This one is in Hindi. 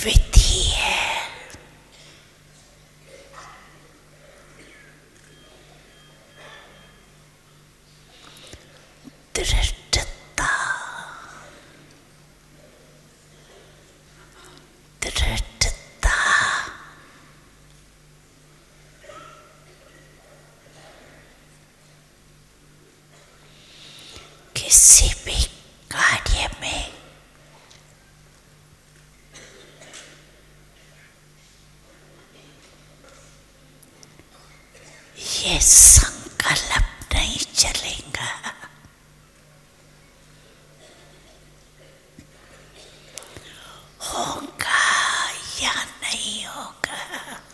विधि है। दृढ़ता, दृढ़ता, किसी भी कार्य में ये